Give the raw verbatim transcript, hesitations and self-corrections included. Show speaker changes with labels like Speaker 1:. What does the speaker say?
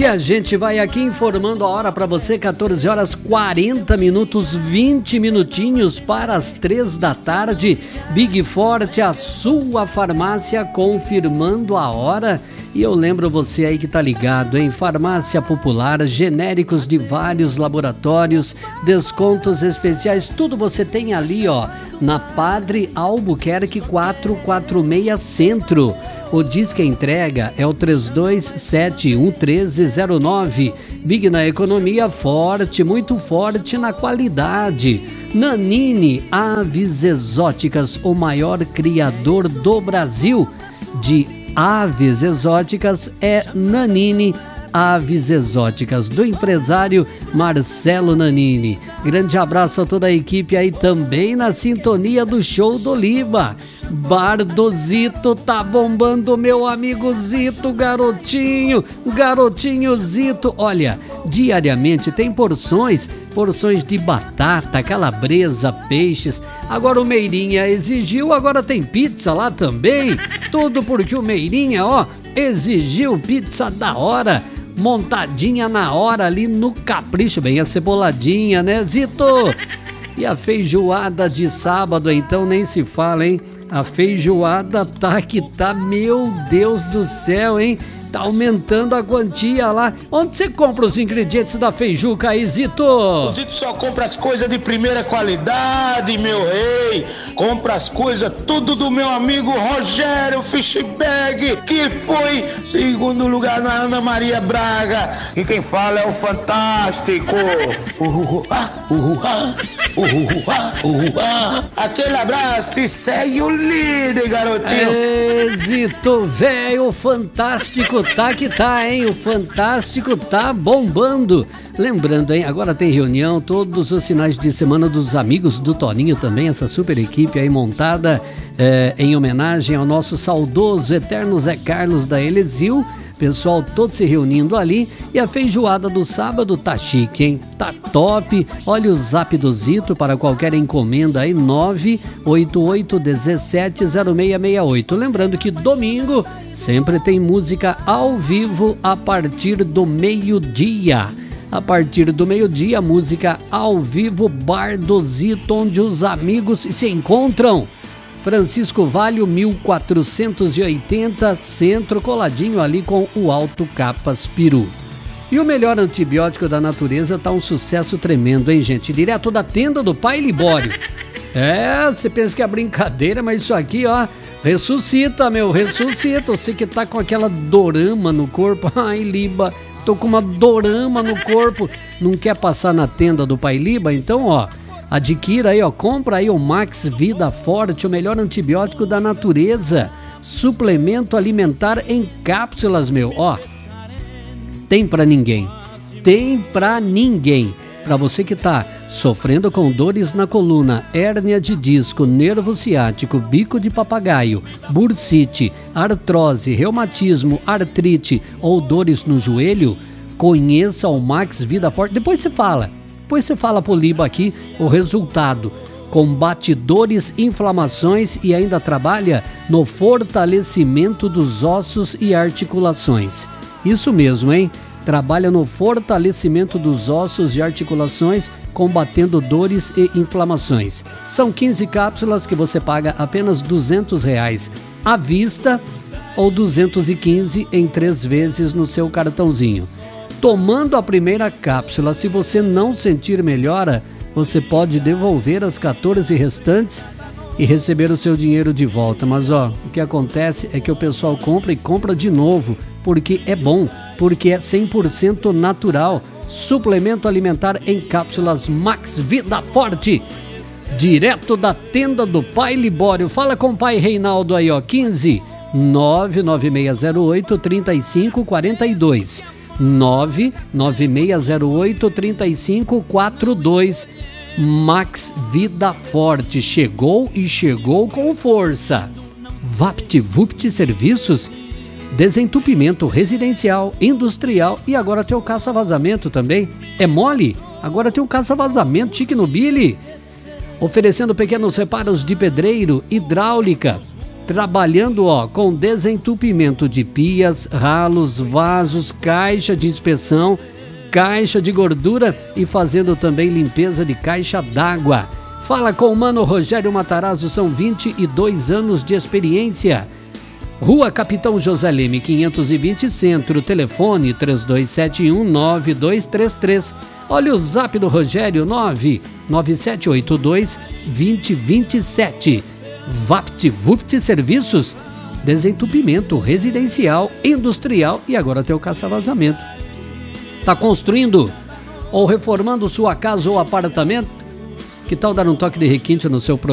Speaker 1: E a gente vai aqui informando a hora para você, quatorze horas quarenta minutos, vinte minutinhos para as três da tarde. Big Forte, a sua farmácia, confirmando a hora. E eu lembro você aí que tá ligado, hein? Farmácia Popular, genéricos de vários laboratórios, descontos especiais, tudo você tem ali, ó, na Padre Albuquerque quatrocentos e quarenta e seis Centro. O Disque Entrega é o três dois sete um um três zero nove. Big na economia, forte, muito forte na qualidade. Nanini Aves Exóticas, o maior criador do Brasil de aves exóticas é Nanini Aves Exóticas, do empresário Marcelo Nanini. Grande abraço a toda a equipe aí também na sintonia do Show do Oliva. Bar do Zito tá bombando, meu amigo Zito, garotinho, garotinho Zito. Olha, diariamente tem porções, porções de batata, calabresa, peixes. Agora o Meirinha exigiu, agora tem pizza lá também. Tudo porque o Meirinha, ó, exigiu pizza da hora, montadinha na hora ali no capricho, bem aceboladinha, né, Zito? E a feijoada de sábado, então, nem se fala, hein? A feijoada tá que tá, meu Deus do céu, hein? Tá aumentando a quantia lá. Onde você compra os ingredientes da feijuca aí, Zito?
Speaker 2: O Zito só compra as coisas de primeira qualidade, meu rei. Compra as coisas tudo do meu amigo Rogério Fishbag, que foi segundo lugar na Ana Maria Braga. E quem fala é o Fantástico. Uhul, ah, uhul, ah, uhul, ah, uhul, ah. Aquele abraço e segue o líder, garotinho.
Speaker 1: É, Zito, velho, fantástico. Tá que tá, hein? O Fantástico tá bombando. Lembrando, hein? Agora tem reunião, todos os finais de semana dos amigos do Toninho também, essa super equipe aí montada é, em homenagem ao nosso saudoso eterno Zé Carlos da Elesil. Pessoal todo se reunindo ali. E a feijoada do sábado tá chique, hein? Tá top. Olha o zap do Zito para qualquer encomenda aí, nove oito oito um sete zero seis seis oito. Lembrando que domingo sempre tem música ao vivo a partir do meio-dia. A partir do meio-dia, música ao vivo, Bar do Zito, onde os amigos se encontram. Francisco Vale, mil quatrocentos e oitenta, Centro, coladinho ali com o Alto Capas Peru. E o melhor antibiótico da natureza tá um sucesso tremendo, hein, gente? Direto da tenda do Pai Libório. É, você pensa que é brincadeira, mas isso aqui, ó, ressuscita, meu, ressuscita. Você que tá com aquela dorama no corpo, ai, Liba, tô com uma dorama no corpo, não quer passar na tenda do Pai Liba? Então, ó, adquira aí, ó, compra aí o Max Vida Forte, o melhor antibiótico da natureza, suplemento alimentar em cápsulas, meu, ó, tem pra ninguém, tem pra ninguém, pra você que tá sofrendo com dores na coluna, hérnia de disco, nervo ciático, bico de papagaio, bursite, artrose, reumatismo, artrite ou dores no joelho, conheça o Max Vida Forte, depois você fala. Depois você fala pro Liba aqui o resultado. Combate dores, inflamações e ainda trabalha no fortalecimento dos ossos e articulações. Isso mesmo, hein? Trabalha no fortalecimento dos ossos e articulações, combatendo dores e inflamações. São quinze cápsulas que você paga apenas duzentos reais à vista ou duzentos e quinze em três vezes no seu cartãozinho. Tomando a primeira cápsula, se você não sentir melhora, você pode devolver as quatorze restantes e receber o seu dinheiro de volta. Mas ó, o que acontece é que o pessoal compra e compra de novo, porque é bom, porque é cem por cento natural. Suplemento alimentar em cápsulas Max Vida Forte, direto da tenda do Pai Libório. Fala com o Pai Reinaldo aí, ó, quinze nove nove seis zero oito três cinco quatro dois. nove nove seis zero oito três cinco quatro dois. Max Vida Forte chegou e chegou com força. VaptVupt Serviços, desentupimento residencial, industrial e agora tem o caça-vazamento também. É mole? Agora tem o caça-vazamento chique no Billy. Oferecendo pequenos reparos de pedreiro, hidráulica, trabalhando ó, com desentupimento de pias, ralos, vasos, caixa de inspeção, caixa de gordura e fazendo também limpeza de caixa d'água. Fala com o Mano Rogério Matarazzo, são vinte e dois anos de experiência. Rua Capitão José Leme, quinhentos e vinte, Centro, telefone três dois sete um, nove dois três três. Olha o zap do Rogério, nove nove sete oito dois, dois zero dois sete. VaptVupt Serviços, desentupimento residencial, industrial e agora tem o caça-vazamento. Está construindo ou reformando sua casa ou apartamento? Que tal dar um toque de requinte no seu projeto?